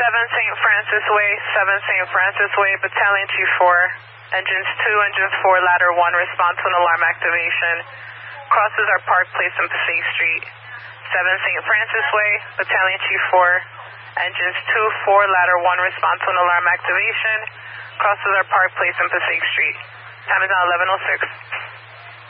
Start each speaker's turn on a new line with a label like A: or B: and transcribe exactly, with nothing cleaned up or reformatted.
A: seven Saint Francis Way, seven Saint Francis Way, Battalion Chief four, engines two, engines four, ladder one, respond to an alarm activation. Crosses our Park Place and Passaic Street. seven Saint Francis Way, Battalion Chief four, engines two, four, ladder one, respond to an alarm activation. Crosses our Park Place and Passaic Street. Time is now eleven oh six.